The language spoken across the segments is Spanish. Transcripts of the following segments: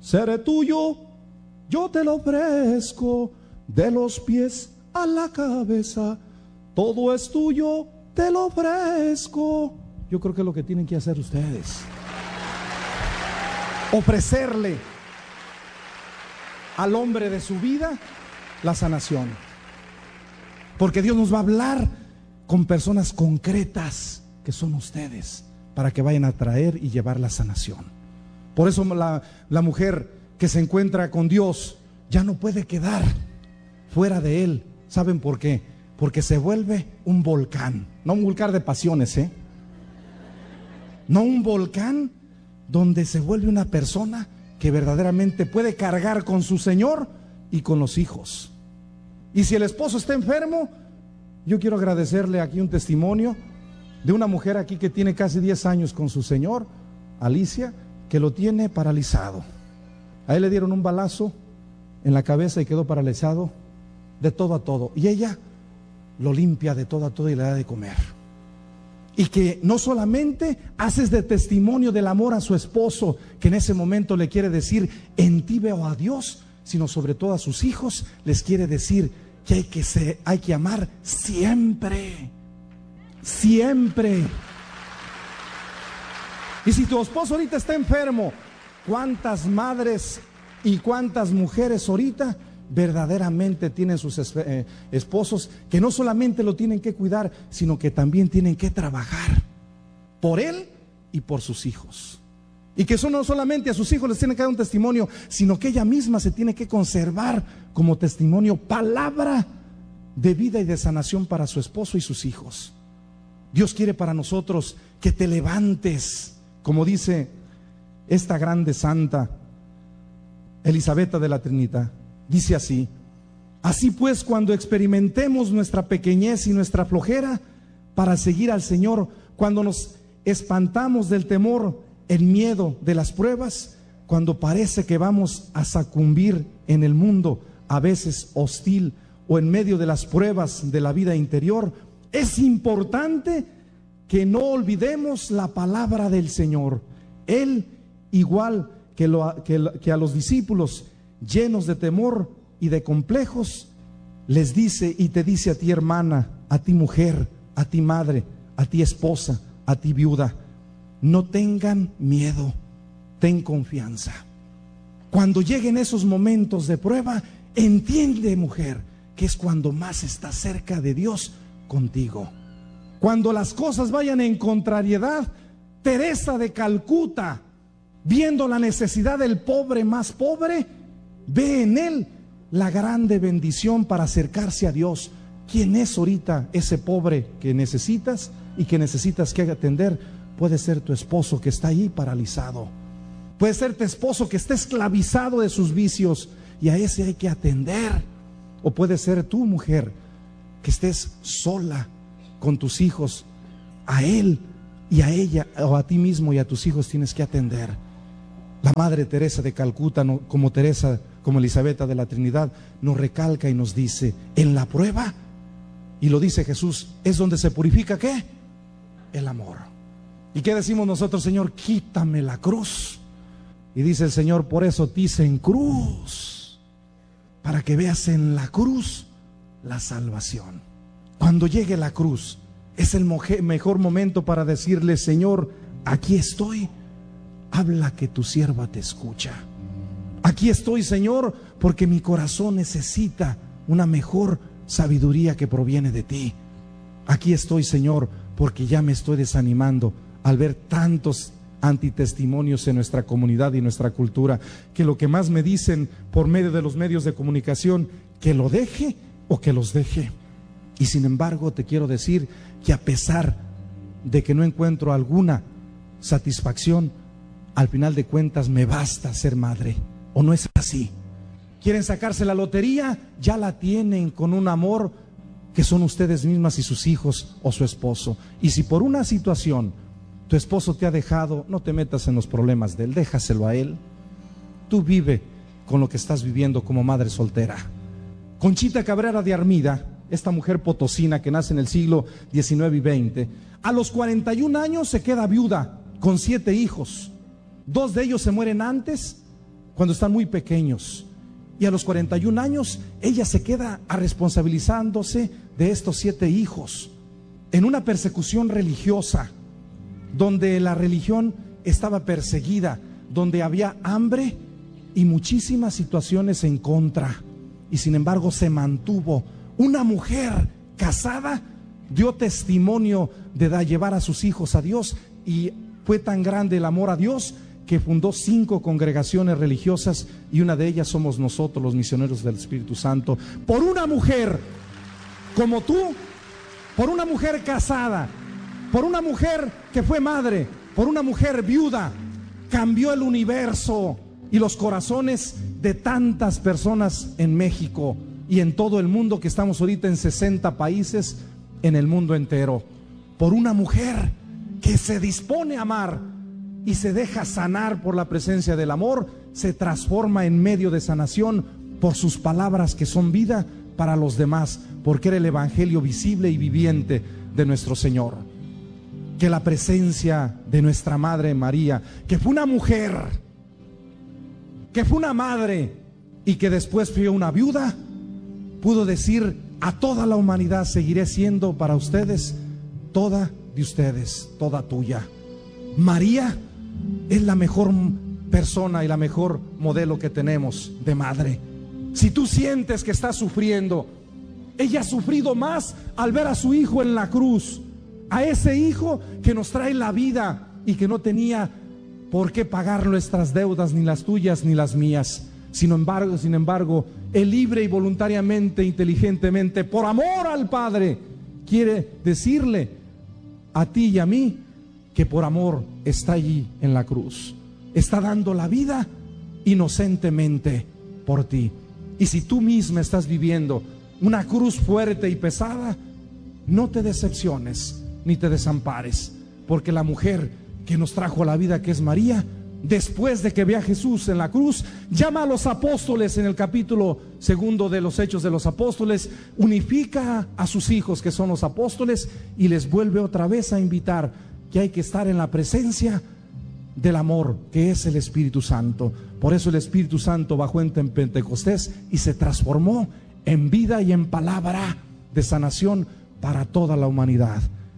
seré tuyo, yo te lo ofrezco, de los pies a la cabeza, todo es tuyo, te lo ofrezco. Yo creo que es lo que tienen que hacer ustedes. Ofrecerle al hombre de su vida la sanación. Porque Dios nos va a hablar con personas concretas que son ustedes, para que vayan a traer y llevar la sanación. Por eso la mujer que se encuentra con Dios ya no puede quedar fuera de Él. ¿Saben por qué? Porque se vuelve un volcán. No un volcán de pasiones, no un volcán donde se vuelve una persona que verdaderamente puede cargar con su Señor y con los hijos. Y si el esposo está enfermo, yo quiero agradecerle aquí un testimonio de una mujer aquí que tiene casi 10 años con su Señor, Alicia, que lo tiene paralizado. A él le dieron un balazo en la cabeza y quedó paralizado de todo a todo. Y ella lo limpia de todo a todo y le da de comer. Y que no solamente haces de testimonio del amor a su esposo, que en ese momento le quiere decir, en ti veo a Dios, sino sobre todo a sus hijos, les quiere decir que hay que amar siempre. Siempre. Y si tu esposo ahorita está enfermo, ¿cuántas madres y cuántas mujeres ahorita verdaderamente tienen sus esposos que no solamente lo tienen que cuidar, sino que también tienen que trabajar por él y por sus hijos? Y que eso no solamente a sus hijos les tiene que dar un testimonio, sino que ella misma se tiene que conservar como testimonio, palabra de vida y de sanación para su esposo y sus hijos. Dios quiere para nosotros que te levantes, como dice esta grande santa Elisabetta de la Trinidad. Dice así: así pues, cuando experimentemos nuestra pequeñez y nuestra flojera para seguir al Señor, cuando nos espantamos del temor, el miedo de las pruebas, cuando parece que vamos a sucumbir en el mundo, a veces hostil, o en medio de las pruebas de la vida interior, es importante que no olvidemos la palabra del Señor. Él, igual que a los discípulos llenos de temor y de complejos, les dice y te dice a ti, hermana, a ti mujer, a ti madre, a ti esposa, a ti viuda: no tengan miedo, ten confianza. Cuando lleguen esos momentos de prueba, entiende, mujer, que es cuando más estás cerca de Dios contigo. Cuando las cosas vayan en contrariedad, Teresa de Calcuta, viendo la necesidad del pobre más pobre, ve en él la grande bendición para acercarse a Dios. ¿Quién es ahorita ese pobre que necesitas y que necesitas que atender? Puede ser tu esposo que está ahí paralizado. Puede ser tu esposo que está esclavizado de sus vicios y a ese hay que atender. O puede ser tu mujer que estés sola con tus hijos. A él y a ella, o a ti mismo y a tus hijos, tienes que atender. La Madre Teresa de Calcuta, como Elisabetta de la Trinidad, nos recalca y nos dice: en la prueba, y lo dice Jesús, es donde se purifica ¿qué? El amor. ¿Y qué decimos nosotros? Señor, quítame la cruz. Y dice el Señor: por eso te hice en cruz, para que veas en la cruz la salvación. Cuando llegue la cruz, es el mejor momento para decirle: Señor, aquí estoy, habla que tu sierva te escucha. Aquí estoy, Señor, porque mi corazón necesita una mejor sabiduría que proviene de ti. Aquí estoy, Señor, porque ya me estoy desanimando al ver tantos antitestimonios en nuestra comunidad y nuestra cultura, que lo que más me dicen por medio de los medios de comunicación, que lo deje o que los deje. Y sin embargo te quiero decir que a pesar de que no encuentro alguna satisfacción, al final de cuentas me basta ser madre. ¿O no es así? Quieren sacarse la lotería, ya la tienen con un amor que son ustedes mismas y sus hijos o su esposo. Y si por una situación tu esposo te ha dejado, no te metas en los problemas de él, déjaselo a él. Tú vive con lo que estás viviendo como madre soltera. Conchita Cabrera de Armida, esta mujer potosina que nace en el siglo XIX y XX, a los 41 años se queda viuda con 7 hijos. 2 de ellos se mueren antes cuando están muy pequeños. Y a los 41 años, ella se queda responsabilizándose de estos 7 hijos en una persecución religiosa, donde la religión estaba perseguida, donde había hambre y muchísimas situaciones en contra. Y sin embargo se mantuvo. Una mujer casada dio testimonio de llevar a sus hijos a Dios, y fue tan grande el amor a Dios que fundó 5 congregaciones religiosas, y una de ellas somos nosotros, los misioneros del Espíritu Santo. Por una mujer como tú, por una mujer casada, por una mujer que fue madre, por una mujer viuda, cambió el universo y los corazones de tantas personas en México y en todo el mundo, que estamos ahorita en 60 países en el mundo entero. Por una mujer que se dispone a amar y se deja sanar por la presencia del amor, se transforma en medio de sanación por sus palabras, que son vida para los demás, porque era el evangelio visible y viviente de nuestro Señor. Que la presencia de nuestra Madre María, que fue una mujer, que fue una madre y que después fue una viuda, pudo decir a toda la humanidad: seguiré siendo para ustedes toda de ustedes, toda tuya. María es la mejor persona y la mejor modelo que tenemos de madre. Si tú sientes que estás sufriendo, ella ha sufrido más al ver a su hijo en la cruz, a ese hijo que nos trae la vida y que no tenía por qué pagar nuestras deudas, ni las tuyas ni las mías. Sin embargo, él libre y voluntariamente, inteligentemente, por amor al Padre, quiere decirle a ti y a mí que por amor está allí en la cruz, está dando la vida inocentemente por ti. Y si tú misma estás viviendo una cruz fuerte y pesada, no te decepciones ni te desampares, porque la mujer que nos trajo la vida, que es María, después de que ve a Jesús en la cruz, llama a los apóstoles en el capítulo 2 de los Hechos de los Apóstoles, unifica a sus hijos, que son los apóstoles, y les vuelve otra vez a invitar que hay que estar en la presencia del amor, que es el Espíritu Santo. Por eso el Espíritu Santo bajó en Pentecostés y se transformó en vida y en palabra de sanación para toda la humanidad.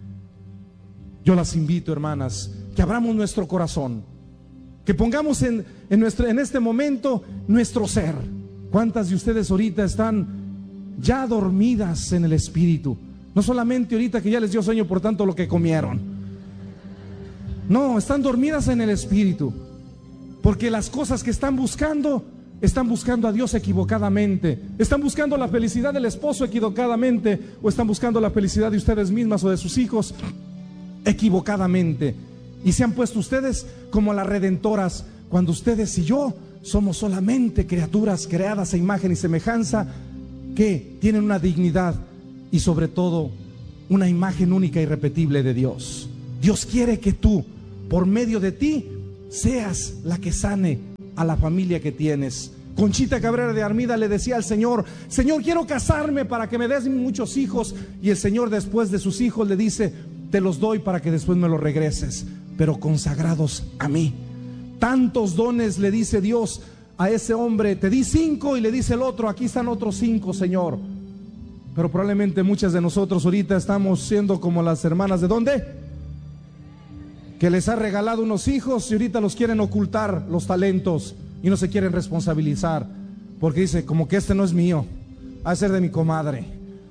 Yo las invito, hermanas, que abramos nuestro corazón, que pongamos en este momento nuestro ser. ¿Cuántas de ustedes ahorita están ya dormidas en el Espíritu? No solamente ahorita que ya les dio sueño por tanto lo que comieron. No, están dormidas en el Espíritu, porque las cosas que están buscando a Dios equivocadamente. Están buscando la felicidad del esposo equivocadamente, o están buscando la felicidad de ustedes mismas o de sus hijos equivocadamente. Y se han puesto ustedes como las redentoras, cuando ustedes y yo somos solamente criaturas creadas a imagen y semejanza, que tienen una dignidad y sobre todo una imagen única e irrepetible de Dios. Dios quiere que tú, por medio de ti, seas la que sane a la familia que tienes. Conchita Cabrera de Armida le decía al Señor: Señor, quiero casarme para que me des muchos hijos. Y el Señor, después de sus hijos, le dice: te los doy para que después me los regreses, pero consagrados a mí. Tantos dones le dice Dios a ese hombre: te di 5, y le dice el otro: aquí están otros 5, Señor. Pero probablemente muchas de nosotros ahorita estamos siendo como las hermanas de ¿dónde? Que les ha regalado unos hijos y ahorita los quieren ocultar los talentos y no se quieren responsabilizar, porque dice: como que este no es mío, ha de ser de mi comadre.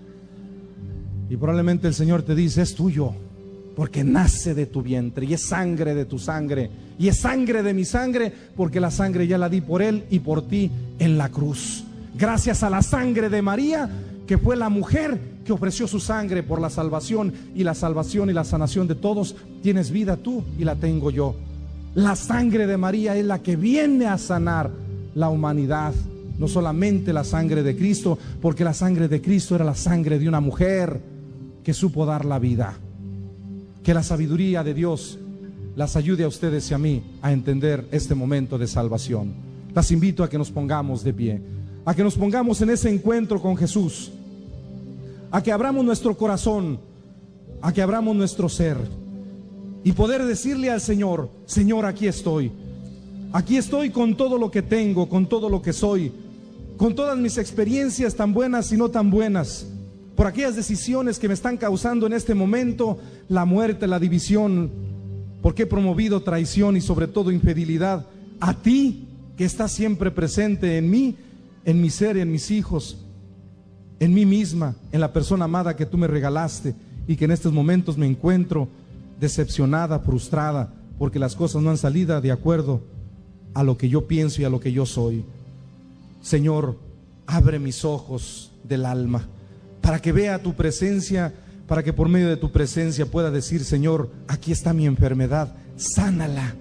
Y probablemente el Señor te dice: es tuyo, porque nace de tu vientre y es sangre de tu sangre y es sangre de mi sangre, porque la sangre ya la di por él y por ti en la cruz. Gracias a la sangre de María, que fue la mujer que ofreció su sangre por la salvación y la sanación de todos, tienes vida tú y la tengo yo. La sangre de María es la que viene a sanar la humanidad, no solamente la sangre de Cristo, porque la sangre de Cristo era la sangre de una mujer que supo dar la vida. Que la sabiduría de Dios las ayude a ustedes y a mí a entender este momento de salvación. Las invito a que nos pongamos de pie, a que nos pongamos en ese encuentro con Jesús, a que abramos nuestro corazón, a que abramos nuestro ser y poder decirle al Señor: Señor, aquí estoy. Aquí estoy con todo lo que tengo, con todo lo que soy, con todas mis experiencias tan buenas y no tan buenas, por aquellas decisiones que me están causando en este momento la muerte, la división, porque he promovido traición y sobre todo infidelidad a ti, que estás siempre presente en mí, en mi ser, en mis hijos, en mí misma, en la persona amada que tú me regalaste, y que en estos momentos me encuentro decepcionada, frustrada, porque las cosas no han salido de acuerdo a lo que yo pienso y a lo que yo soy. Señor, abre mis ojos del alma para que vea tu presencia, para que por medio de tu presencia pueda decir: Señor, aquí está mi enfermedad, sánala.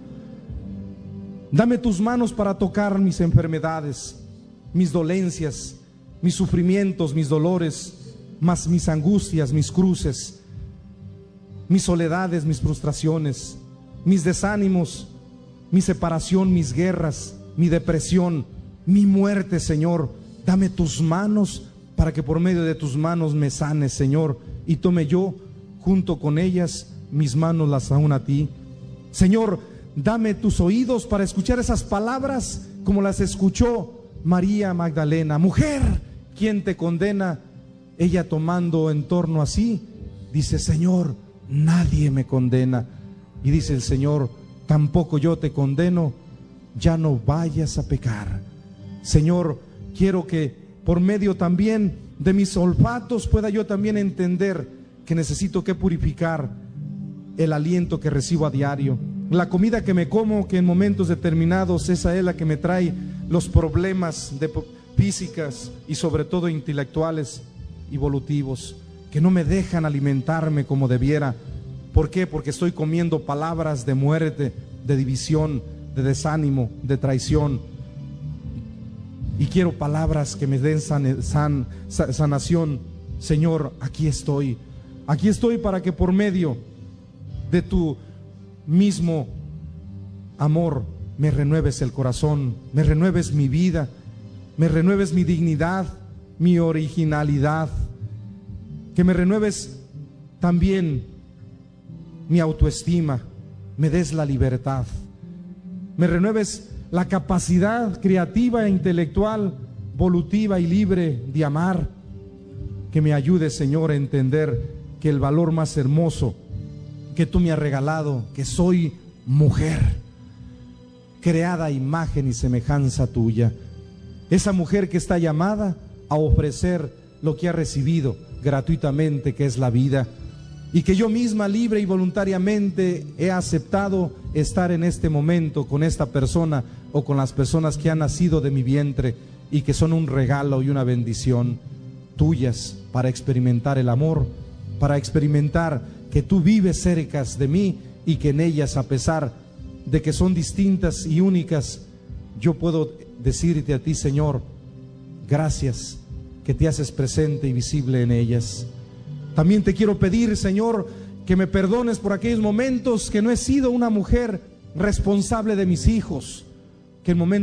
Dame tus manos para tocar mis enfermedades, mis dolencias, mis sufrimientos, mis dolores, más mis angustias, mis cruces, mis soledades, mis frustraciones, mis desánimos, mi separación, mis guerras, mi depresión, mi muerte. Señor, dame tus manos para que por medio de tus manos me sanes, Señor, y tome yo junto con ellas mis manos, las aúno a ti. Señor, dame tus oídos para escuchar esas palabras como las escuchó María Magdalena. Mujer, ¿quién te condena? Ella, tomando en torno así, dice: Señor, nadie me condena. Y dice el Señor: tampoco yo te condeno, ya no vayas a pecar. Señor, quiero que por medio también de mis olfatos pueda yo también entender que necesito que purificar el aliento que recibo a diario, la comida que me como, que en momentos determinados esa es la que me trae los problemas físicas y sobre todo intelectuales y evolutivos, que no me dejan alimentarme como debiera. ¿Por qué? Porque estoy comiendo palabras de muerte, de división, de desánimo, de traición. Y quiero palabras que me den sanación. Señor, aquí estoy para que por medio de tu mismo amor me renueves el corazón, me renueves mi vida, me renueves mi dignidad, mi originalidad, que me renueves también mi autoestima, me des la libertad, me renueves la capacidad creativa e intelectual, volutiva y libre de amar, que me ayude, Señor, a entender que el valor más hermoso que tú me has regalado, que soy mujer, creada a imagen y semejanza tuya, esa mujer que está llamada a ofrecer lo que ha recibido gratuitamente, que es la vida, y que yo misma libre y voluntariamente he aceptado estar en este momento con esta persona o con las personas que han nacido de mi vientre y que son un regalo y una bendición tuyas para experimentar el amor, para experimentar que tú vives cerca de mí y que en ellas, a pesar de que son distintas y únicas, yo puedo decirte a ti, Señor, gracias, que te haces presente y visible en ellas. También te quiero pedir, Señor, que me perdones por aquellos momentos que no he sido una mujer responsable de mis hijos, que en momentos